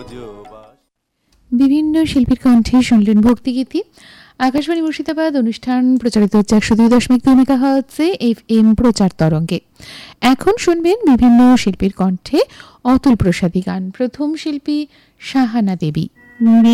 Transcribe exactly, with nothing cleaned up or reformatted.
বিভিন্ন শিল্পীর কণ্ঠে শুনলেন ভক্তিগীতি। আকাশবাণী মুর্শিদাবাদ অনুষ্ঠান প্রচারিত হচ্ছে একশো দুই দশমিক দুই মেগাহার্টজে এফ এম প্রচার তরঙ্গে। এখন শুনবেন বিভিন্ন শিল্পীর কণ্ঠে অতুল প্রসাদী গান। প্রথম শিল্পী শাহানা দেবী।